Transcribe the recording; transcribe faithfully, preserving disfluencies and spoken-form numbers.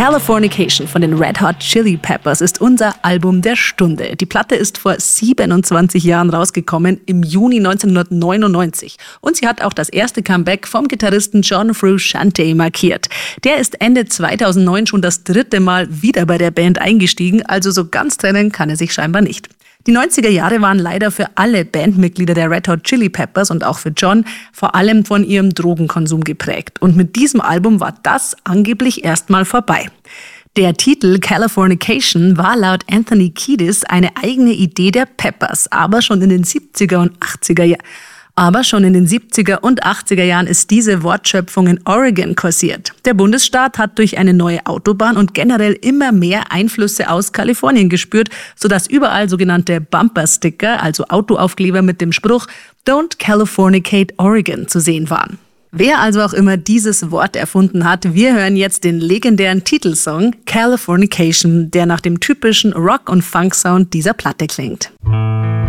Californication von den Red Hot Chili Peppers ist unser Album der Stunde. Die Platte ist vor siebenundzwanzig Jahren rausgekommen, im Juni neunzehnhundertneunundneunzig. Und sie hat auch das erste Comeback vom Gitarristen John Frusciante markiert. Der ist Ende zweitausendneun schon das dritte Mal wieder bei der Band eingestiegen, also so ganz trennen kann er sich scheinbar nicht. Die neunziger Jahre waren leider für alle Bandmitglieder der Red Hot Chili Peppers und auch für John vor allem von ihrem Drogenkonsum geprägt. Und mit diesem Album war das angeblich erstmal vorbei. Der Titel Californication war laut Anthony Kiedis eine eigene Idee der Peppers, aber schon in den siebziger und achtziger Jahren. Aber schon in den siebziger und achtziger Jahren ist diese Wortschöpfung in Oregon kursiert. Der Bundesstaat hat durch eine neue Autobahn und generell immer mehr Einflüsse aus Kalifornien gespürt, sodass überall sogenannte Bumper-Sticker, also Autoaufkleber mit dem Spruch Don't Californicate Oregon zu sehen waren. Wer also auch immer dieses Wort erfunden hat, wir hören jetzt den legendären Titelsong Californication, der nach dem typischen Rock- und Funk-Sound dieser Platte klingt.